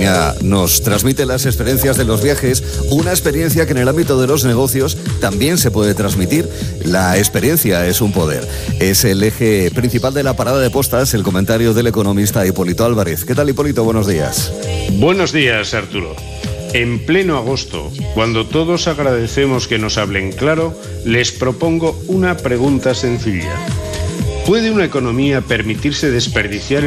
España nos transmite las experiencias de los viajes, una experiencia que en el ámbito de los negocios también se puede transmitir. La experiencia es un poder. Es el eje principal de la parada de postas, el comentario del economista Hipólito Álvarez. ¿Qué tal, Hipólito? Buenos días. Buenos días, Arturo. En pleno agosto, cuando todos agradecemos que nos hablen claro, les propongo una pregunta sencilla. ¿Puede una economía permitirse desperdiciar